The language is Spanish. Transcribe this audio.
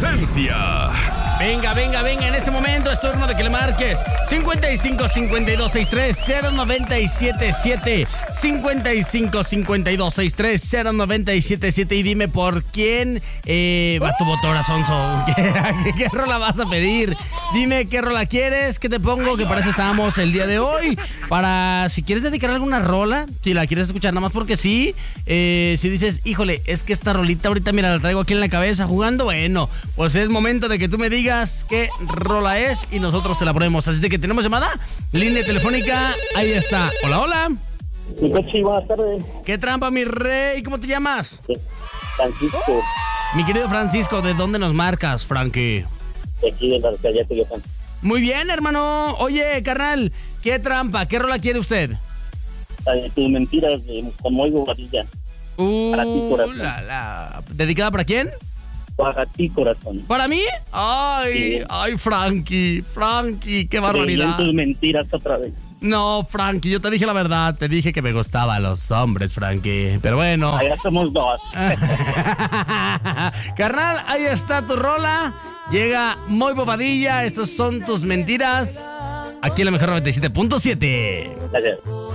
esencia. Venga, en este momento es turno de que le marques 55 52 63 0977 55 52 63 0977 y dime por quién va tu motora, Sonso. ¿Qué rola vas a pedir? Dime qué rola quieres, qué te pongo, que para eso estábamos el día de hoy. Para si quieres dedicar alguna rola, si la quieres escuchar nada más porque sí, si dices, híjole, es que esta rolita ahorita mira la traigo aquí en la cabeza jugando, bueno, pues es momento de que tú me digas qué rola es y nosotros te la ponemos. Así de que tenemos llamada, línea telefónica, ahí está. Hola. Mi coche, buenas tardes. ¿Qué trampa, mi rey? ¿Cómo te llamas? Francisco. Mi querido Francisco, ¿de dónde nos marcas, Frankie? De aquí de la calle Tehuacán. Muy bien, hermano. Oye, carnal, ¿qué trampa? ¿Qué rola quiere usted? Tus mentiras, con Moy Bobadilla. Para ti, corazón. ¿Dedicada para quién? Para ti, corazón. ¿Para mí? Ay, Sí. ay, Frankie, qué barbaridad. Tus mentiras otra vez. No, Frankie, yo te dije la verdad, te dije que me gustaban los hombres, Frankie, pero bueno. Allá somos dos. Carnal, ahí está tu rola, llega Moy Bobadilla, estas son tus mentiras, aquí en la mejor 97.7. Gracias.